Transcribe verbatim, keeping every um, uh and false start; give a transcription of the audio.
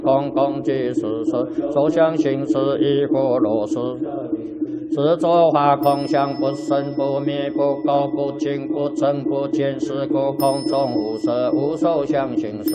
空空即是实，所相行识亦复如是。是作法空相，不生不灭，不垢不净，不增不减，是故空中无色，无受相行识。